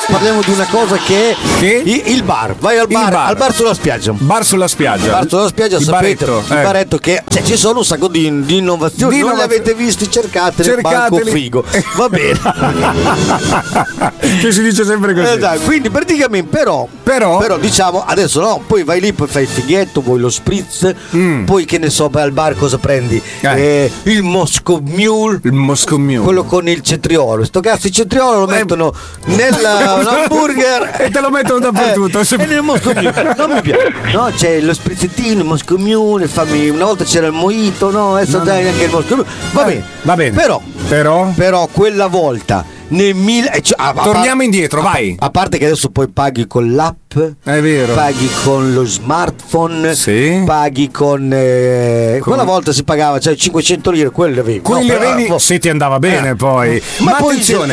parliamo di una cosa che è il bar. Vai al bar, al bar sulla spiaggia. Bar sulla spiaggia. Bar sulla spiaggia, il sapete, baretto, il baretto che ci sono un sacco di innovazioni. Non le avete visti, cercateli il banco figo. Va bene. Che si dice sempre così. Quindi praticamente però diciamo adesso no, poi vai lì, poi fai il fighetto, vuoi lo spritz, poi che ne so, vai al bar cosa prendi? Il Moscow Mule. Il Moscow Mule. Quello con il cetriolo. Sto cazzo di cetriolo lo mettono nell'hamburger e te lo mettono dappertutto. E nel Moscow Mule non mi piace. No, c'è lo sprizzettino, il Moscow Mule, una volta c'era il mojito, no, adesso dai anche il Moscow Mule. Va bene. Però quella volta torniamo indietro, vai. A parte che adesso poi paghi con l'app, è vero, paghi con lo smartphone, paghi con quella volta si pagava, cioè 500 lire, quelle avevi. Se ti andava bene poi. Ma poi attenzione,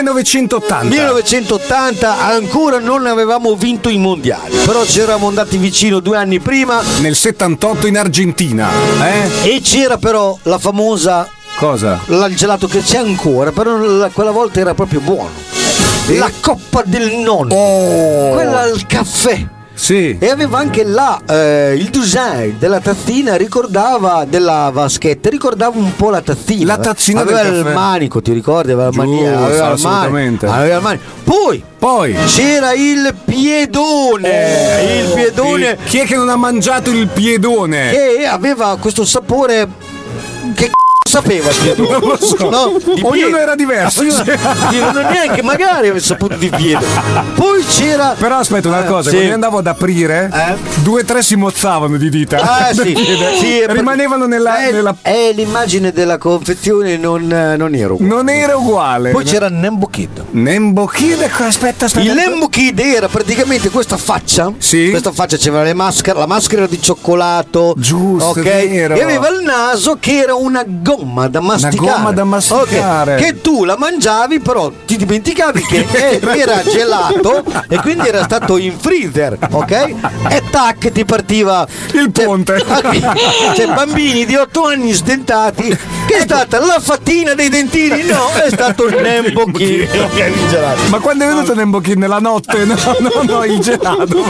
1980 ancora non avevamo vinto i mondiali, però ci eravamo andati vicino 2 anni prima, nel 78 in Argentina, e c'era però la famosa cosa? Il gelato che c'è ancora, però quella volta era proprio buono. La coppa del nonno. Quella al caffè. Sì. E aveva anche il design della tazzina, ricordava della vaschetta, ricordava un po' la tazzina. La tazzina aveva del il caffè. manico, ti ricordi? Aveva il manico. Assolutamente. Aveva il manico. Poi c'era il piedone. Il piedone. Chi è che non ha mangiato il piedone? Che aveva questo sapore. Che sapeva non lo so, no, ognuno era diverso. Non neanche magari avesse saputo di piede. Poi c'era. Però aspetta una cosa, quando io andavo ad aprire 2 o 3 si mozzavano di dita. Rimanevano nella l'immagine della confezione non era uguale. Non era uguale. Poi c'era Nembo Kid. Aspetta. Il Nembo Kid era praticamente questa faccia. Sì. Questa faccia c'era la maschera era di cioccolato. Giusto, vero. E aveva il naso che era una gomma da masticare. Che tu la mangiavi, però ti dimenticavi che era gelato e quindi era stato in freezer, ok? E tac, ti partiva il ponte. C'è bambini di 8 anni sdentati. Che è stata la fattina dei dentini? No, è stato il Nembo Kid. Ma quando è venuto Nembo Kid? Nella notte? No, il gelato.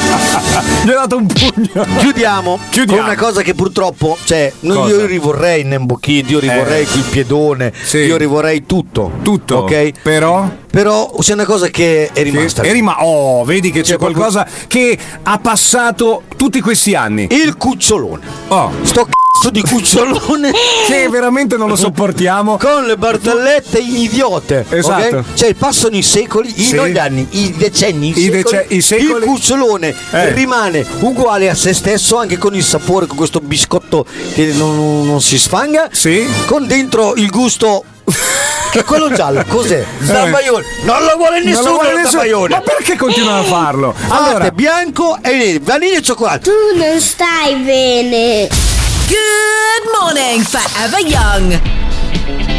Gli ho dato un pugno. Chiudiamo con una cosa che purtroppo, io rivorrei il Nembo Kid, io rivorrei il piedone, io rivorrei tutto, ok? Però c'è una cosa che è rimasta. Vedi che c'è qualcosa che ha passato tutti questi anni. Il cucciolone. Sto di cucciolone che veramente non lo sopportiamo, con le barzellette idiote. Esatto. Cioè passano i secoli, non gli anni, i decenni, i secoli. Il cucciolone rimane uguale a se stesso, anche con il sapore, con questo biscotto che non si sfanga, con dentro il gusto. Che quello giallo, cos'è? Zabaione. Non lo vuole nessuno il zabaione. Ma perché continuano a farlo? Allora, bianco e nero, vaniglia e cioccolato. Tu non stai bene. Good morning, Forever Young.